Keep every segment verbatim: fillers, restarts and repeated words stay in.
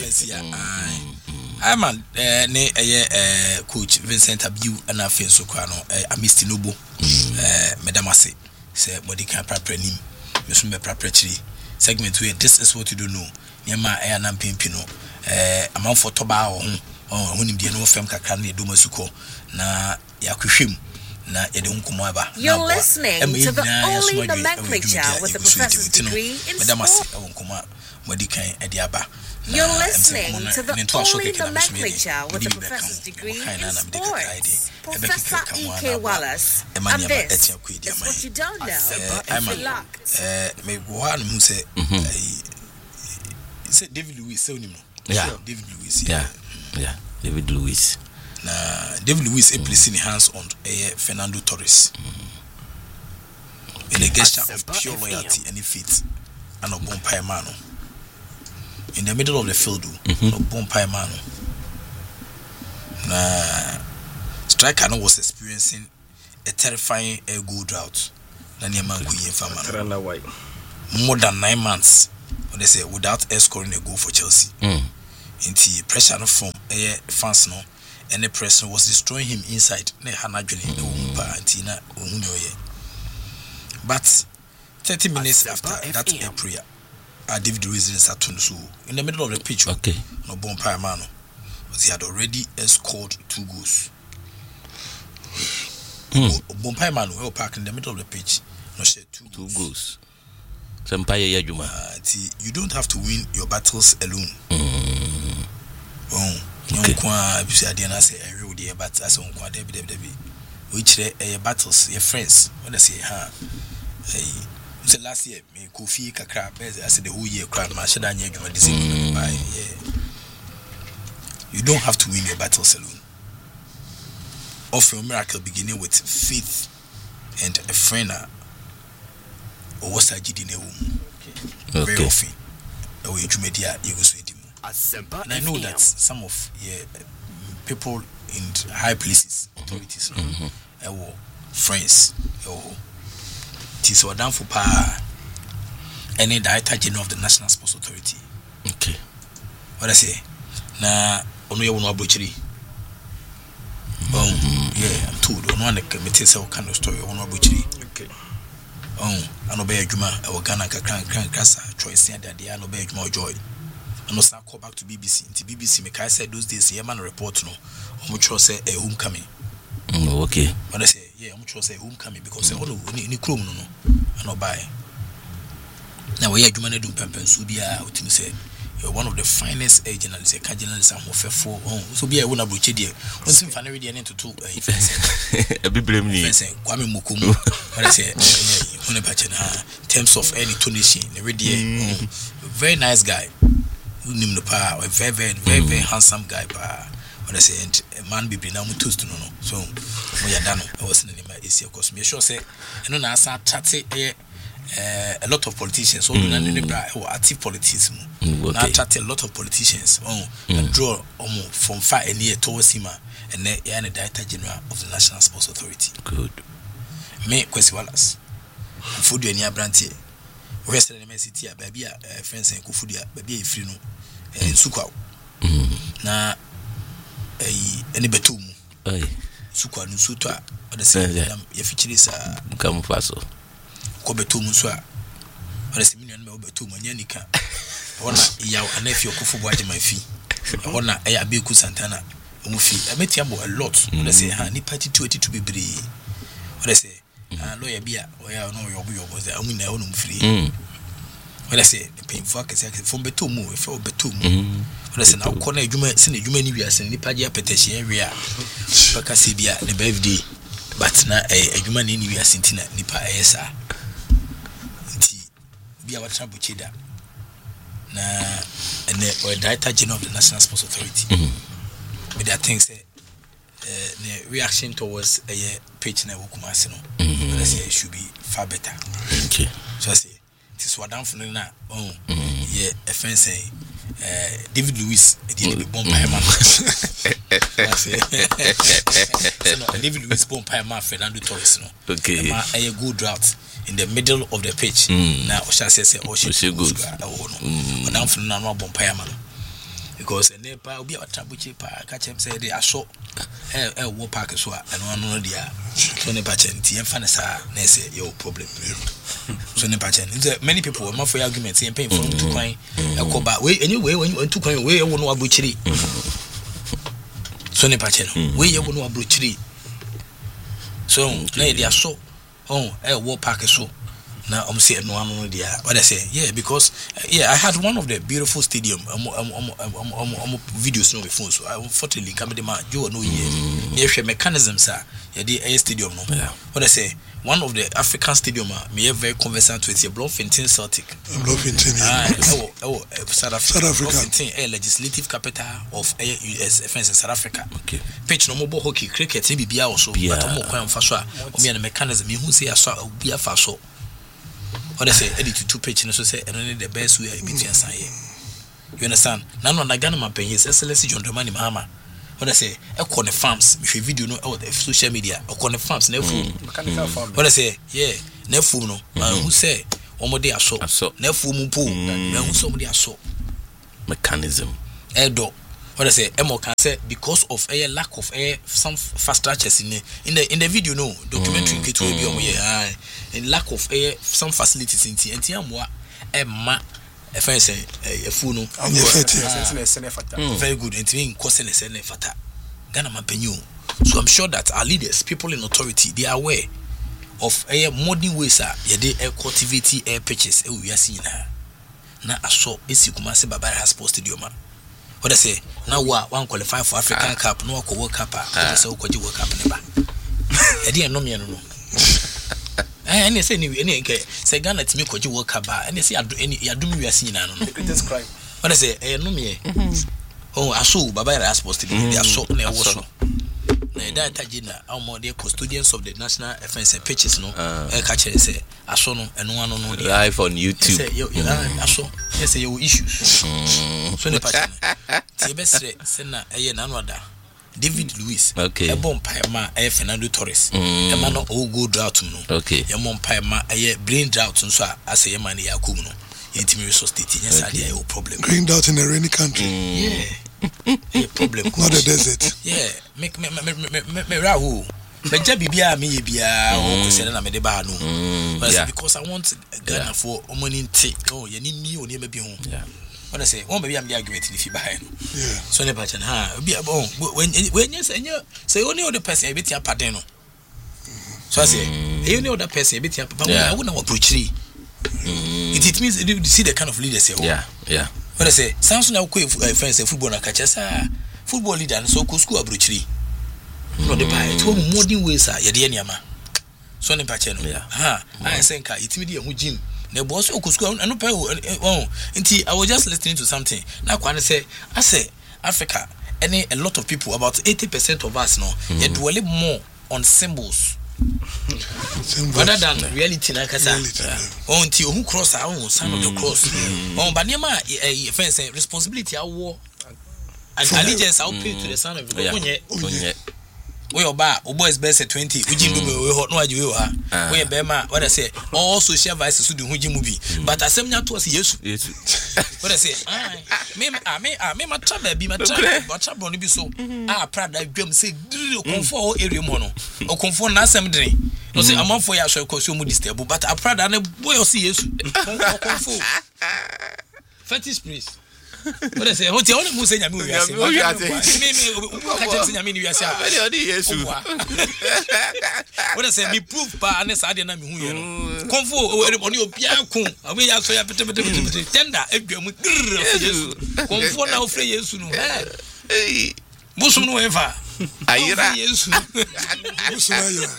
yes yeah I'm a ne eh coach Vincent Abiu and I feel so kwano eh Amisti Nobo eh medamase say modika prapranim mesum be praprachiri segment we this is what you do know nyama eh na mpempino eh amanfo toba ho oh hunim die no fem kakra na edo masuko na yakwhwem na yede nkomo aba. You're listening to the only nomenclature with the professor's degree in sport. You're listening to the only nomenclature with the professor's degree in sports. Professor E K Wallace. And this is what you don't know. I'm a me one who say say David Lewis so yeah David Lewis yeah yeah David Lewis na David Lewis mm. placing hands on uh, Fernando Torres mm. in a gesture of pure loyalty and faith and a bonfire man in the middle of the field mm-hmm. no bonfire man na striker no was experiencing a terrifying air goal drought na niema go yin fama more than nine months when they say without air scoring a goal for Chelsea mm. Inti pressure no from uh, fans no and the pressure was destroying him inside na hanadwene e wo pa antina ohunyoye but thirty minutes after that air prayer uh, David Luiz in Saturn so in the middle of the pitch okay no bonfire man was he had already uh, scored two goals mm. bonfire man we park in the middle of the pitch no share two, two goals, goals. Sampaye Yajuma uh, you don't have to win your battles alone mm. oh okay. Kwa bisa dia na say every day but as on kwa debi debi debi which eh battles your friends when they say ha eh say last year me Kofi kakra as the whole year crowd ma sheda anya adwuma this year by yeah you don't have to win your battles alone. Of your miracle beginning with faith and a friend or what's a jidi ne wom very often or you media you go say and I know that some of yeah, people in high places, authorities, mm-hmm. no, friends, oh, tis or down for power. Any director general of the National Sports Authority. Okay. What I say? Na onu ye wonu abochiri. Um, yeah, I'm told onu na committee say kind of story wonu abochiri. Okay. Um, ano be adwuma e wo Ghana kakran kran kasa choice and dia ano be adwuma joy. I must now call back to B B C. Into B B C, I said those days, yeah, man, report no. I'm sure say a homecoming. Mm, okay. When I say, yeah, I'm sure say homecoming because I want to any chrome no, I no buy. Now we are doing do pempen so be a what you say. You're one of the finest journalists, a journalist, and more for oh, so be a one of which idea. Once in finally the end to two, a bit blame me. Kwame Mukumu. When I say, on a patch in terms of any Tunisian, the very nice guy. Nim no pa, a very very very very handsome guy pa. When I say a man be bring na mutus to no no. So we are done. I was in my A C of course. Me sure say you know na sa chat eh a lot of politicians so na ne bra or active politics mu. Na chat a lot of politicians. Oh, and draw um from far and near towards him and then he the director general of the National Sports Authority. Good. Me Kwesi Wallace. Food any abrantie. West in the city a baby a friends and kufudia baby free no en sukwa na eh ene betum eh sukwa no suto a the same ya fichiri sa kam faso ko betum so a the same no me betum anya nika wona yaw anafio kufubo age mafi wona eh abeku santana omufi ametia bo a lot the say ha ni party two eighty-two bebre the say ah lawyer bia oya no yobo yobo ze amu na ho no mfiri when I say pay for case from betum e fe betum when I say na ko na adwuma se na adwuma ni wiase ni paje apetehye area baka se bia ne birthday but na adwuma ni ni wiase ntina nipa esa nti bia watra buchida na ene or director general of the National Sports Authority but I think say the reaction towards a page na wokumase no I say it should be far better. Okay. So I say this was down from na oh yeah a friend say uh David Lewis did be bomb by man. So no David Lewis bomb by man Fernando Torres no. Okay. Ma a good drought in the middle of the pitch. Now Osha say say oh she good. Oh no. Down from na bomb by man. because ne pa obi a trabuchi pa catch him say they aso eh eh wo park so and one no dia so ne pa chenti en fa ne sa na say your problem so ne pa chenti many people ma for argument en pay for to kwan e ko ba we anyway when you to kwan we wo no abuchiri so ne pa chenti we ye wo no abuchiri so na dia so oh eh wo park so now I'm saying no one no dia what I say yeah because uh, yeah I had one of the beautiful stadium um um um um, um, um videos no before so I unfortunately come the man you know yeah yeah mechanisms are yeah the stadium no yeah. What I say one of the African stadium me are very conversant with your Bloemfontein Celtic Bloemfontein ah oh oh South Africa, South Africa. Bloemfontein a legislative capital of uh, U S offense in South Africa okay pitch no more hockey cricket bibia also yeah. But mo kwan fa so a o me na mechanism me hu say aso bia fa so what I say edit to two page so say and only the best way I meet you say you understand now no na Ghana man pen his excellency John Dramani Mahama what I say e call the farms me video no out the social media e call the farms na fu mechanical farm what I say yeah na fu no who say omode aso na fu mu po na hu so omode aso mechanism edo what I say emo can say because of a lack of a some infrastructures in the in the in the video no documentary mm, ketu bi omo yeah in lack of a some facilities in ti enti amwa e ma e fa say e fu no very good enti me cause ne say ne fata Ghana mapenyu so I'm sure that our leaders people in authority they are aware of a modern ways are ye dey cultivate air pitches e we are seeing na aso esi kuma se Babara Sports Stadium. What I say now one qualify for African ah. Cup no ko World Cup ah so ko ji World Cup ne ba e dey no me no eh any say any any nke say Ghana timi ko ji World Cup ba any say any yadum wiase nyina no greatest crime what I say eh no me oh aso Babara Sports Stadium dey aso na e wo so na that agenda our the custodians of the national defense pitches no e ka chere say aso no eno ano no live on YouTube say you aso yes say you issues so ne pattern ti be sre say na eye na no da David Luiz okay e bom pai ma e Fernando Torres e ma no o go drought no okay e bom pai ma e brain drought so ase e ma ne yakum no intimi resource state yes ade e problem brain drought in a rainy country yeah a problem not a desert yeah make me me me me me rahu me ja bibia me ye bia o ko se na me de ba no because I want Ghana yeah. for money tea oh ye ni mi o ni me bi ho yeah what I say one baby am the argument ni fi ba no yeah so ne ba chan ha bi bon when when you say say only other person e beti apaden no so I say e only other person e beti apaden I would not approach it it means you see the kind of leaders here yeah yeah what I say sounds na ko friends football na catch sa football leader so ko school abrochiri no the buy to modern ways are ye de niama so ne pache no ha I say nka itimi de hu gym na boss ko school no pay oh nti I was just listening to something na kwa say I say Africa any a lot of people about eighty percent of us no mm. ye dwell more on symbols rather than reality na kasa on ti who cross our own sign of the cross on but nema e fence responsibility awo and allegiance I pay to the son of God onye we oba o boys best twenty ujindu me we no aji we ha we be ma what I say all social vices so do huji mu bi but asem nya to say yesu yesu what I say ah me ah me ah me ma trada bi ma trada ma trada no bi so ah prada dwam say okonfo area mo no okonfo na asem dren no say amanfo ya so ko so mu disturb but a prada na boy o say yesu okonfo fetish priest what I say ho ti only mu say nyame wi ase me me ka je nyame ni wi ase very odi yesu what I say me proof pa na sa de na me hu ye no konfo oni obia kun abi ya so ya pete pete pete tender edwa mu yesu konfo na ofre yesu no eh busu no efa ayira yesu busu ayira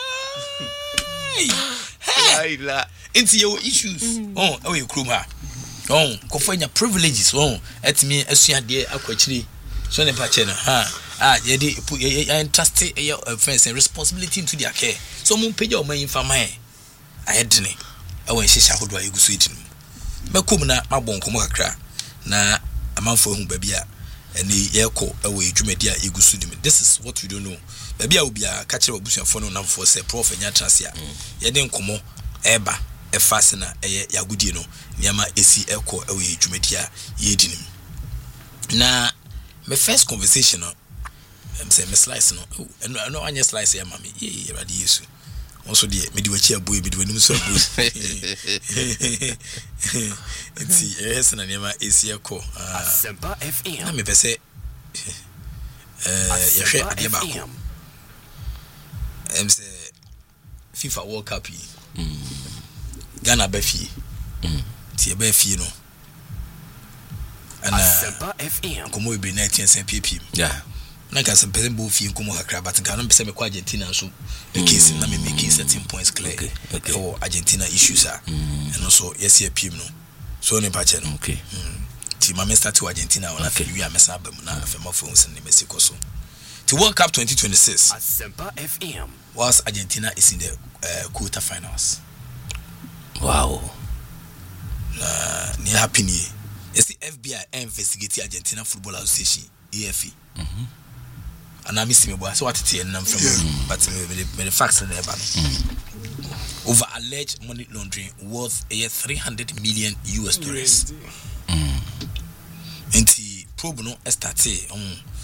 ayira into your issues oh oh you krum ha oh ko fanya privileges oh etimi asua de akwachiri so ne pa che no ha ah ye dey entrust your friends and responsibility into their care so mun page o man infama e ayedene e won hihia hodo ayeguso itinu mekom na mabon komo kakra na amanfo hu ba bia eni ye ko e wo edwumadi a yeguso dim this is what you don't know ba bia obia ka kire obusuafo no namfo se prof nya transia ye den komo eba e fasina e yagudie no niama esi ekọ e wo edwumadi a ye dinim na my first conversation no I'm say me slice no oh no no anya slice ya mami eh ready yesu also dey me di wachi aboy me di wanim so aboy enti yes na nema esie ko Asempa F M na me pese eh ya hwe ade ba ko em say FIFA World Cup yi Ghana ba fie ti ba fie no ana Asempa F M komo e be nineteen P P yeah na ka some person bo fie komo hakra but nka no be say me kwa Argentina so the case na me make certain points clear okay, okay. oh Argentina issues are mm. and also yes here P M no so ne pa che no okay mm. ti ma me start to Argentina wala okay. fe wi amesa ba mu na fe ma phones ne Mexico so to World Cup twenty twenty-six Asempa F M whilst Argentina is in the uh, quarter finals. Wow. Uh, near happy ni. It's the F B I investigating Argentina Football Association A F A. Mhm. And I miss me boy. So what it is and I'm from Yeah. but me the facts are there mm. over alleged money laundering worth a three hundred million U S dollars. Mm. And the probe no estate um